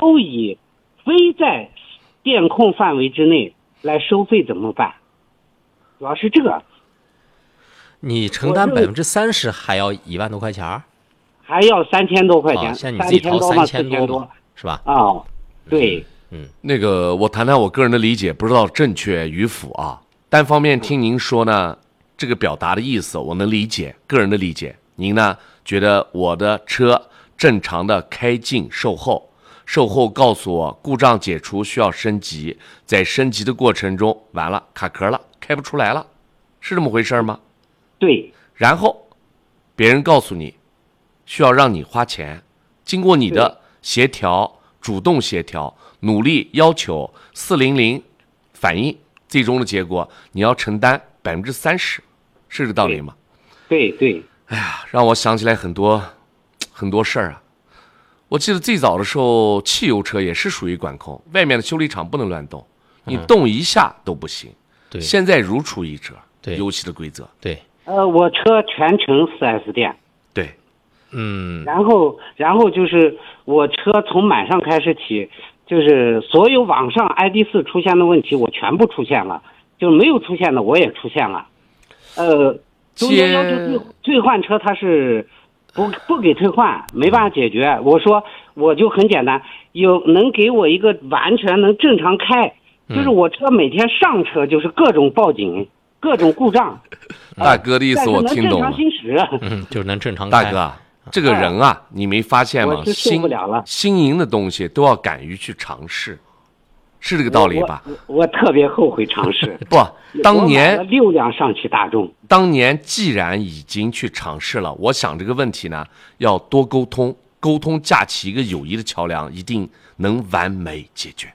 都以非在电控范围之内来收费怎么办？主要是这个。 你承担30%还要1万多块钱， 还要3000多块钱， 现在你自己掏3000多是吧？ 对， 那个我谈谈我个人的理解，不知道正确与否啊。单方面听您说呢，这个表达的意思我能理解，个人的理解。您呢觉得我的车正常的开进售后，售后告诉我故障解除需要升级，在升级的过程中完了卡壳了，开不出来了，是这么回事吗？ 对。 然后别人告诉你需要让你花钱，经过你的协调，主动协调，努力要求400反映，最终的结果你要承担30%，是这个道理吗？ 对对。 哎呀，让我想起来很多事儿啊。我记得最早的时候，汽油车也是属于管控，外面的修理厂不能乱动，你动一下都不行。 对， 现在如出一辙， 对， 游戏的规则。 对， 我车全程4S店。 对， 然后就是我车从晚上开始起，就是所有网上 ID4 出现的问题我全部出现了，就没有出现的我也出现了。中间要求退换车，他是不给退换，没办法解决。我说我就很简单，能给我一个完全能正常开，就是我车每天上车就是各种报警，各种故障。 大哥的意思我听懂了， 正常行驶， 就是能正常开。 大哥，这个人啊，你没发现吗？新颖的东西都要敢于去尝试，是这个道理吧？ 我特别后悔尝试。 不，当年 6辆上汽大众， 当年既然已经去尝试了，我想这个问题呢，要多沟通，架起一个友谊的桥梁，一定能完美解决。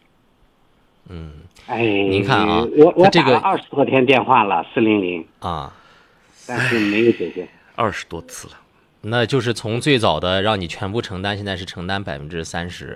您看啊， 我打了20多天电话了400 啊， 但是没有解决 ，20多次了。 那就是从最早的让你全部承担，现在是承担30%。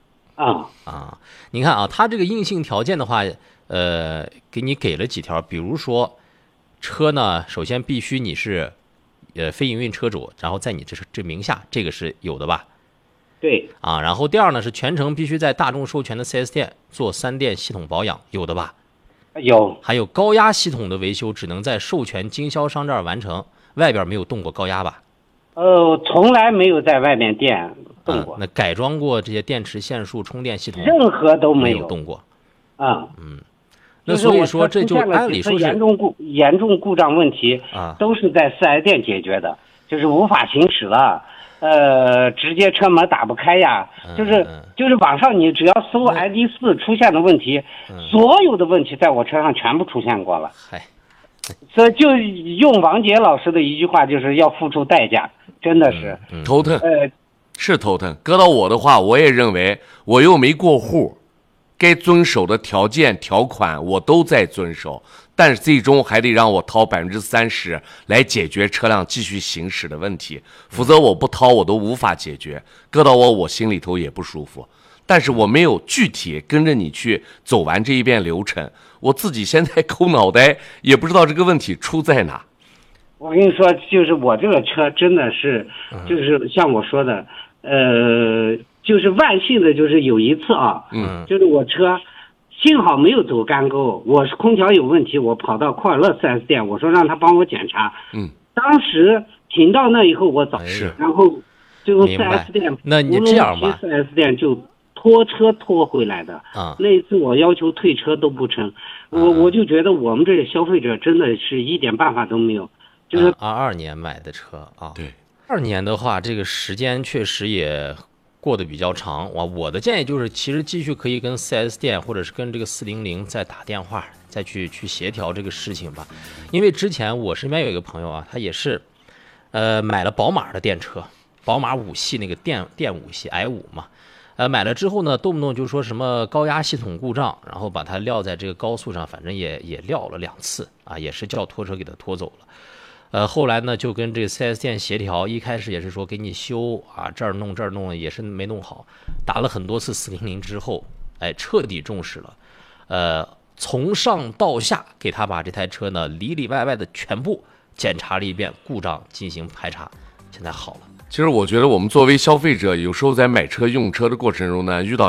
您看啊，他这个硬性条件的话，给你给了几条，比如说车呢，首先必须你是非营运车主，然后在你这名下，这个是有的吧？ 对啊，然后第二呢是全程必须在大众授权的 4S 店做3电系统保养，有的吧？ 有。 还有高压系统的维修只能在授权经销商这儿完成，外边没有动过高压吧？ 从来没有在外面电动过。 那改装过这些电池线束、充电系统， 任何都没有动过。 那所以说这就按理说是严重故障问题都是在4S 店解决的，就是无法行驶了。直接车门打不开呀，就是网上你只要搜 ID4 出现的问题，所有的问题在我车上全部出现过了。所以就用王杰老师的一句话，就是要付出代价，真的是头疼。是头疼。搁到我的话，我也认为我又没过户，该遵守的条件条款我都在遵守，但是最终还得让我掏30%来解决车辆继续行驶的问题，否则我不掏我都无法解决。搁到我心里头也不舒服，但是我没有具体跟着你去走完这一遍流程，我自己现在抠脑袋也不知道这个问题出在哪。 我跟你说，就是我这个车真的是，就是像我说的，就是万幸的，就是有一次啊，就是我车幸好没有走干沟，我是空调有问题，我跑到库尔勒 4S 店，我说让他帮我检查，当时停到那以后我早然后最后 4S 店， 那你这样吧 ，4S 店就拖车拖回来的那一次我要求退车都不成，我就觉得我们这些消费者真的是一点办法都没有。就是 22年买的车啊， 对 ，22年的话，这个时间确实也过得比较长。我的建议就是，其实继续可以跟 4S 店或者是跟这个400再打电话，再去协调这个事情吧。因为之前我身边有一个朋友啊，他也是，买了宝马的电车，宝马5系那个电5系 i5嘛，买了之后呢，动不动就说什么高压系统故障，然后把它撂在这个高速上，反正也撂了2次啊，也是叫拖车给他拖走了。后来呢，就跟这个 4S 店协调，一开始也是说给你修啊，这儿弄也是没弄好，打了很多次400之后，彻底重视了，从上到下给他把这台车呢里里外外的全部检查了一遍，故障进行排查，现在好了。 其实我觉得我们作为消费者，有时候在买车用车的过程中呢，遇到